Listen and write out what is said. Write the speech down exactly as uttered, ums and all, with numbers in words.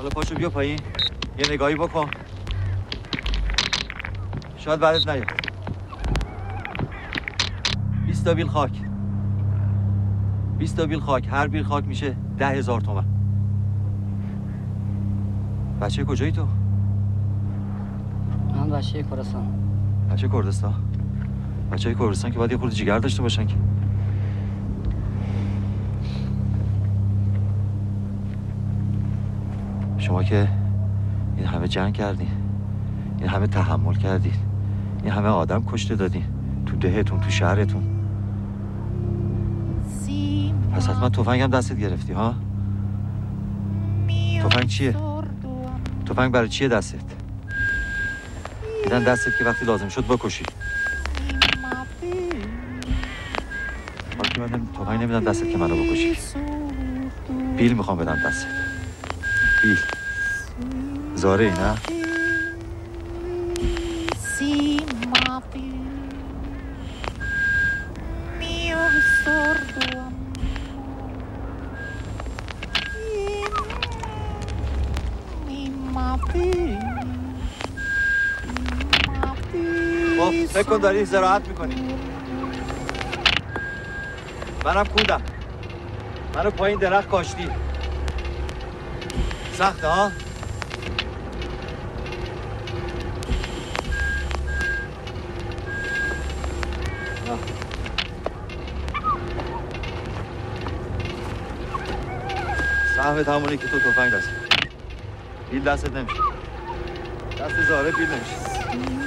حالا پاشو بیا پایین یه نگاهی بکن، شاید بعدت نیاد. بیست تا بیل خاک، بیست تا بیل خاک، هر بیل خاک میشه ده هزار تومن. بچه کجایی تو؟ من بچه کردستان. بچه کردستان؟ بچه کردستان که باید یه خورده جگر داشته باشن که. شما که این همه جنگ کردین، این همه تحمل کردین، این همه آدم کشته دادین تو دهتون، تو شهرتون، پس حتما تفنگ هم دستت گرفتی ها؟ تفنگ چیه؟ تفنگ برای چیه دستت؟ میدن دستت که وقتی لازم شد بکشی. حالا که من تفنگ نمیدن دستت که منو بکشی، بیل میخوام بدم دستت. بیل زاره ای نه؟ خب فکر کن داری زراعت میکنی، منم کودم، منو پایین درخت کاشتی. سخته ها؟ سهمت همونه که تو تفنگ دست بیل دستت نمیشه، دست زاره بیل نمیشه.